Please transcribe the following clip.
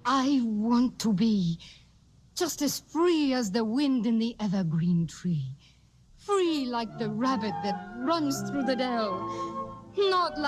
I want to be just as free as the wind in the evergreen tree. Free like the rabbit that runs through the dell. Not like